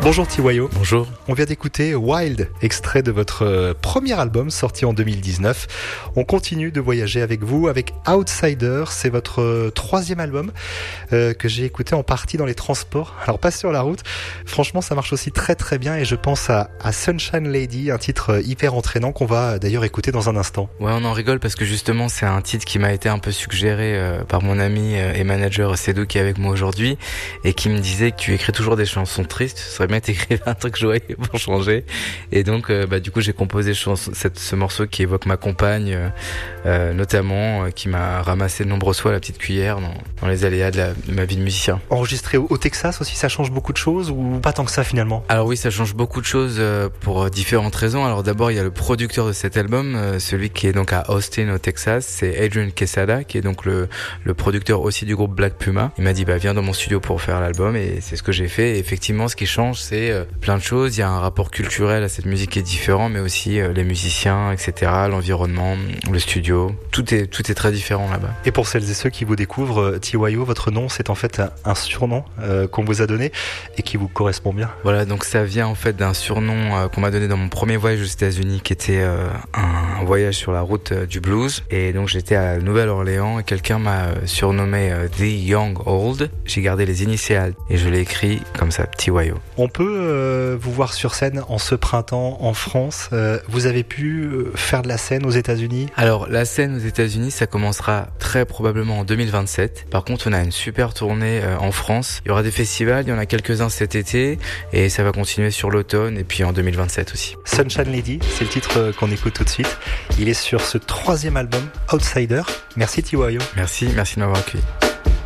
Bonjour Tiwayo. Bonjour. On vient d'écouter Wild, extrait de votre premier album sorti en 2019. On continue de voyager avec vous avec Outsider. C'est votre troisième album que j'ai écouté en partie dans les transports. Alors pas sur la route. Franchement, ça marche aussi très très bien et je pense à Sunshine Lady, un titre hyper entraînant qu'on va d'ailleurs écouter dans un instant. Ouais, on en rigole parce que justement c'est un titre qui m'a été un peu suggéré par mon ami et manager Cédou qui est avec moi aujourd'hui et qui me disait que tu écris toujours des chansons tristes. Ce serait bien t'écrire un truc joyeux pour changer. Et donc du coup j'ai composé ce morceau qui évoque ma compagne notamment, qui m'a ramassé de nombreuses fois la petite cuillère dans les aléas de ma vie de musicien. Enregistré au Texas aussi, ça change beaucoup de choses ou pas tant que ça finalement? Alors oui, ça change beaucoup de choses pour différentes raisons. Alors d'abord il y a le producteur de cet album, celui qui est donc à Austin au Texas, c'est Adrian Quesada, qui est donc le producteur aussi du groupe Black Puma. Il m'a dit viens dans mon studio pour faire l'album et c'est ce que j'ai fait. Et effectivement ce qui change c'est plein de choses. Il y a un rapport culturel à cette musique qui est différent, mais aussi les musiciens, etc., l'environnement, le studio. Tout est très différent là-bas. Et pour celles et ceux qui vous découvrent, Tiwayo, votre nom, c'est en fait un surnom qu'on vous a donné et qui vous correspond bien. Voilà, donc ça vient en fait d'un surnom qu'on m'a donné dans mon premier voyage aux États-Unis, qui était un voyage sur la route du blues. Et donc j'étais à la Nouvelle-Orléans et quelqu'un m'a surnommé The Young Old. J'ai gardé les initiales et je l'ai écrit comme ça, Tiwayo. On peut vous voir sur scène en ce printemps en France. Vous avez pu faire de la scène aux États-Unis? Alors la scène aux États-Unis, ça commencera très probablement en 2027. Par contre, on a une super tournée en France. Il y aura des festivals, il y en a quelques-uns cet été et ça va continuer sur l'automne et puis en 2027 aussi. Sunshine Lady, c'est le titre qu'on écoute tout de suite. Il est sur ce troisième album, Outsider. Merci Tiwayo. Merci de m'avoir accueilli.